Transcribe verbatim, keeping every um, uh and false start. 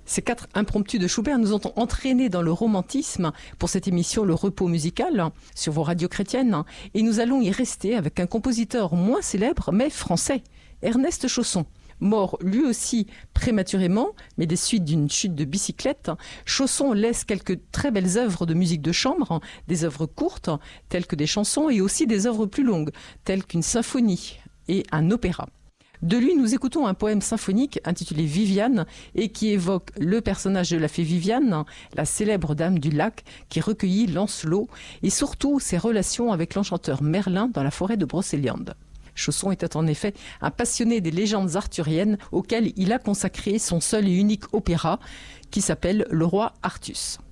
Ces quatre impromptus de Schubert nous ont entraînés dans le romantisme pour cette émission Le Repos musical sur vos radios chrétiennes. Et nous allons y rester avec un compositeur moins célèbre mais français, Ernest Chausson. Mort lui aussi prématurément, mais des suites d'une chute de bicyclette, Chausson laisse quelques très belles œuvres de musique de chambre, des œuvres courtes telles que des chansons et aussi des œuvres plus longues telles qu'une symphonie et un opéra. De lui, nous écoutons un poème symphonique intitulé Viviane et qui évoque le personnage de la fée Viviane, la célèbre dame du lac qui recueillit Lancelot et surtout ses relations avec l'enchanteur Merlin dans la forêt de Brocéliande. Chausson était en effet un passionné des légendes arthuriennes auxquelles il a consacré son seul et unique opéra qui s'appelle Le Roi Artus.